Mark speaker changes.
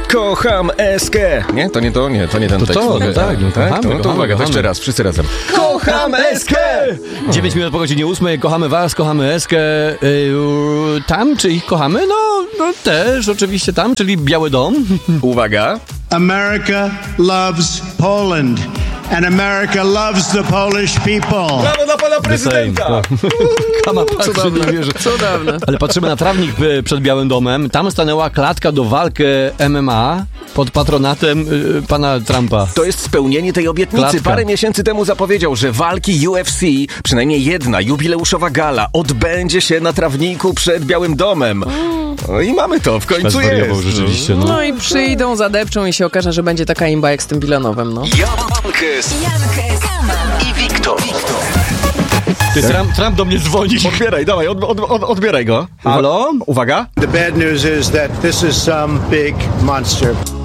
Speaker 1: Kocham Eskę. Nie? To nie ten tekst. To uwaga, to jeszcze raz, wszyscy razem. Kocham Eskę!
Speaker 2: 9 minut po godzinie 8. Kochamy was, kochamy Eskę. Tam, czy ich kochamy? No też, oczywiście tam, czyli Biały Dom.
Speaker 1: Uwaga.
Speaker 3: America loves Poland. And America loves the Polish people.
Speaker 1: Brawo dla pana prezydenta!
Speaker 2: Kama patrzy, nie wierzę.
Speaker 4: Cudowne.
Speaker 2: Ale patrzymy na trawnik przed Białym Domem. Tam stanęła klatka do walki MMA pod patronatem pana Trumpa.
Speaker 1: To jest spełnienie tej obietnicy.
Speaker 2: Klatka.
Speaker 1: Parę miesięcy temu zapowiedział, że walki UFC, przynajmniej jedna jubileuszowa gala, odbędzie się na trawniku przed Białym Domem. No i mamy to, w końcu jest.
Speaker 2: Rzeczywiście,
Speaker 4: No i przyjdą, zadepczą i się okaże, że będzie taka imba jak z tym Wilanowem, no.
Speaker 1: Jankes i Wiktor.
Speaker 2: Ty, Trump do mnie dzwoni.
Speaker 1: Odbieraj, dawaj, odbieraj go.
Speaker 2: Halo?
Speaker 1: Uwaga.
Speaker 3: The bad news is that this is some big monster.